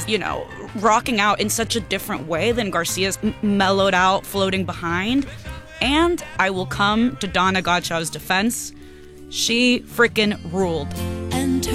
rocking out in such a different way than Garcia's mellowed out, floating behind. And I will come to Donna Godchaux's defense. She freaking ruled.